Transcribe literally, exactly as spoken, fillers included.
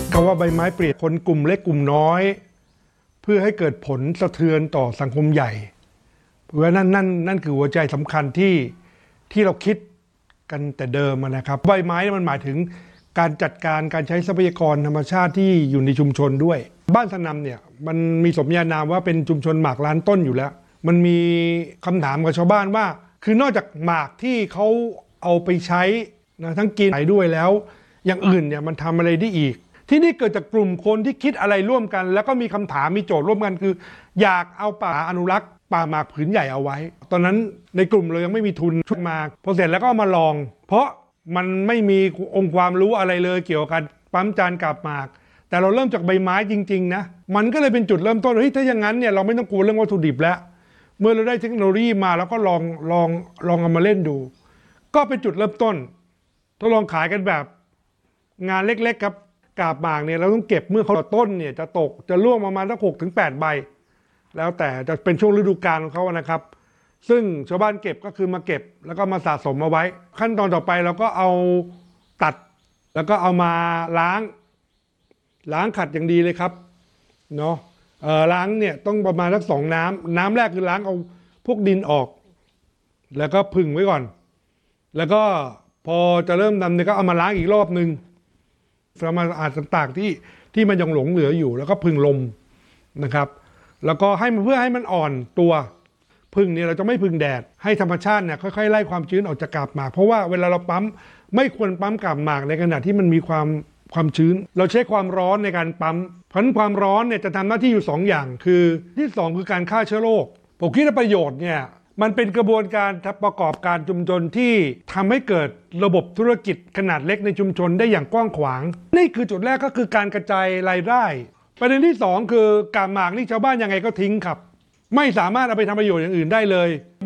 คำว่าใบไม้เปลี่ยนคนกลุ่มเล็กกลุ่มน้อยเพื่อให้เกิดผลสะเทือนต่อสังคมใหญ่เพราะว่านั่นนั่นนั่นคือหัวใจสำคัญที่ที่เราคิดกันแต่เดิมนะครับใบไม้มันหมายถึงการจัดการการใช้ทรัพยากรธรรมชาติที่อยู่ในชุมชนด้วยบ้านสนำเนี่ยมันมีสมญานามว่าเป็นชุมชนหมากล้านต้นอยู่แล้วมันมีคำถามกับชาวบ้านว่าคือนอกจากหมากที่เขาเอาไปใช้นะทั้งกินไปด้วยแล้วอย่างอื่นเนี่ยมันทำอะไรได้อีกที่นี่เกิดจากกลุ่มคนที่คิดอะไรร่วมกันแล้วก็มีคำถามมีโจทย์ร่วมกันคืออยากเอาป่าอนุรักษ์ป่าหมากผืนใหญ่เอาไว้ตอนนั้นในกลุ่มเรายังไม่มีทุนชุดมาพอเสร็จแล้วก็มาลองเพราะมันไม่มีองค์ความรู้อะไรเลยเกี่ยวกับปั๊มจานกับหมากแต่เราเริ่มจากใบไม้จริงๆนะมันก็เลยเป็นจุดเริ่มต้นเฮ้ยถ้าอย่างนั้นเนี่ยเราไม่ต้องกลัวเรื่องวัตถุดิบแล้วเมื่อเราได้เทคโนโลยีมาแล้วก็ลองลองลองเอามาเล่นดูก็เป็นจุดเริ่มต้นทดลองขายกันแบบงานเล็กๆครับกาบหมากเนี่ยเราต้องเก็บเมื่อเขาต้นเนี่ยจะตกจะร่วงประมาณสักหกถึงแปดใบแล้วแต่จะเป็นช่วงฤดูกาลของเขานะครับซึ่งชาวบ้านเก็บก็คือมาเก็บแล้วก็มาสะสมเอาไว้ขั้นตอนต่อไปเราก็เอาตัดแล้วก็เอามาล้างล้างขัดอย่างดีเลยครับเนาะเอ่อล้างเนี่ยต้องประมาณสักสองน้ำน้ำแรกคือล้างเอาพวกดินออกแล้วก็ผึ่งไว้ก่อนแล้วก็พอจะเริ่มดำเนี่ยก็เอามาล้างอีกรอบนึงสารอาหารต่างๆที่ที่มันยังหลงเหลืออยู่แล้วก็ผึ่งลมนะครับแล้วก็ให้มันเพื่อให้มันอ่อนตัวผึ่งเนี่ยเราจะไม่ผึ่งแดดให้ธรรมชาติเนี่ยค่อยๆไล่ความชื้นออกจากกาบหมากเพราะว่าเวลาเราปั๊มไม่ควรปั๊มกาบหมากในขณะที่มันมีความความชื้นเราใช้ความร้อนในการปั๊มเพราะฉะนั้นความร้อนเนี่ยจะทำหน้าที่อยู่สองอย่างคือที่สองคือการฆ่าเชื้อโรคผมคิดว่าประโยชน์เนี่ยมันเป็นกระบวนการประกอบการชุมชนที่ทำให้เกิดระบบธุรกิจขนาดเล็กในชุมชนได้อย่างกว้างขวางนี่คือจุดแรกก็คือการกระจายรายได้ประเด็นที่สองคือกาบหมากนี่ชาวบ้านยังไงก็ทิ้งครับไม่สามารถเอาไปทำประโยชน์อย่างอื่นได้เลย